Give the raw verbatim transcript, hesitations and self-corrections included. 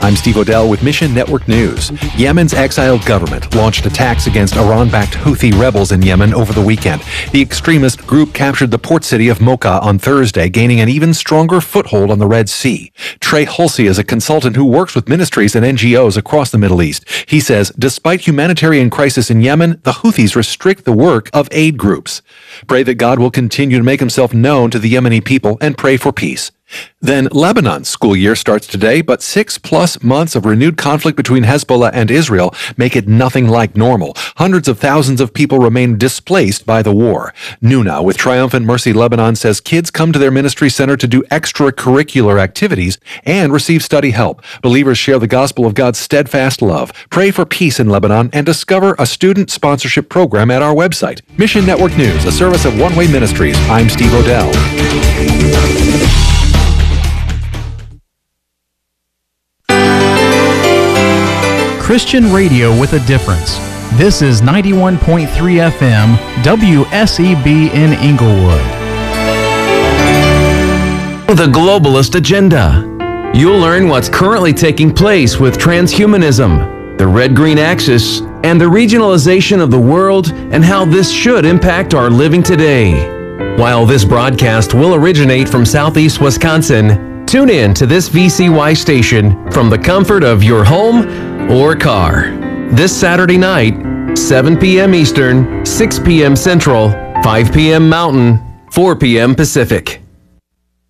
I'm Steve Odell with Mission Network News. Yemen's exiled government launched attacks against Iran-backed Houthi rebels in Yemen over the weekend. The extremist group captured the port city of Mocha on Thursday, gaining an even stronger foothold on the Red Sea. Trey Hulsey is a consultant who works with ministries and N G Os across the Middle East. He says, despite humanitarian crisis in Yemen, the Houthis restrict the work of aid groups. Pray that God will continue to make himself known to the Yemeni people and pray for peace. Then Lebanon's school year starts today, but six plus months of renewed conflict between Hezbollah and Israel make it nothing like normal. Hundreds of thousands of people remain displaced by the war. Nuna with Triumphant Mercy Lebanon says kids come to their ministry center to do extracurricular activities and receive study help. Believers share the gospel of God's steadfast love. Pray for peace in Lebanon and discover a student sponsorship program at our website. Mission Network News, a service of One Way Ministries. I'm Steve Odell. Christian radio with a difference. This is ninety-one point three F M, W S E B in Inglewood. The Globalist Agenda. You'll learn what's currently taking place with transhumanism, the red-green axis, and the regionalization of the world and how this should impact our living today. While this broadcast will originate from Southeast Wisconsin, tune in to this V C Y station from the comfort of your home or car. This Saturday night, seven p.m. Eastern, six p.m. Central, five p.m. Mountain, four p.m. Pacific.